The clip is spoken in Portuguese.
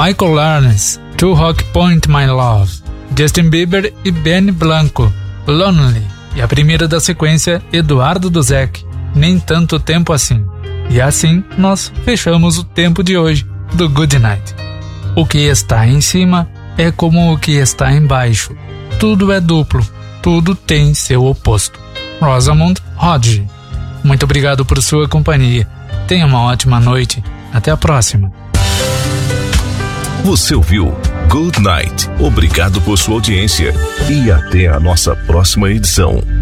Michael Learns, To Rock Point My Love, Justin Bieber e Benny Blanco, Lonely, e a primeira da sequência, Eduardo Duzec, Nem Tanto Tempo Assim. E assim nós fechamos o tempo de hoje do Good Night. O que está em cima é como o que está embaixo. Tudo é duplo, tudo tem seu oposto. Rosamund Hodge. Muito obrigado por sua companhia. Tenha uma ótima noite. Até a próxima. Você ouviu Good Night. Obrigado por sua audiência e até a nossa próxima edição.